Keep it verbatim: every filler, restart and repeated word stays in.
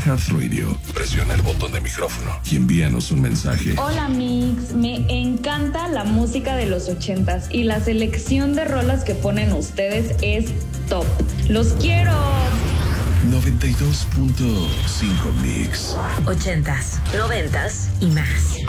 iHeartRadio, presiona el botón de micrófono y envíanos un mensaje. Hola Mix, me encanta la música de los ochentas y la selección de rolas que ponen ustedes es top. ¡Los quiero! noventa y dos punto cinco Mix. Ochentas, noventas y más.